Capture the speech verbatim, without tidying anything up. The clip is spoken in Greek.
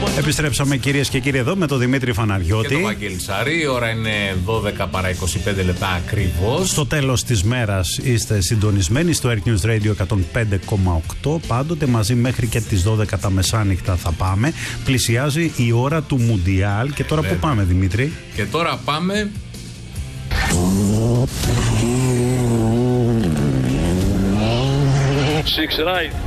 Επιστρέψαμε κυρίες και κύριοι εδώ με τον Δημήτρη Φαναριώτη και τον Βαγγέλη Σαρή. Η ώρα είναι δώδεκα παρά είκοσι πέντε λεπτά ακριβώς. Στο τέλος της μέρας είστε συντονισμένοι στο Air News Radio εκατόν πέντε κόμμα οκτώ. Πάντοτε μαζί μέχρι και τις δώδεκα τα μεσάνυχτα θα πάμε. Πλησιάζει η ώρα του Μουντιάλ. Και τώρα ε, που πάμε, Δημήτρη? Και τώρα πάμε Six right.